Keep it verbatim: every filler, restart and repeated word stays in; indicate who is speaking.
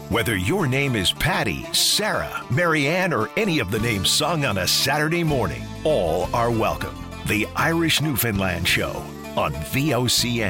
Speaker 1: Whether your name is Patty, Sarah, Marianne, or any of the names sung on a Saturday morning, all are welcome. The Irish Newfoundland Show on V O C M.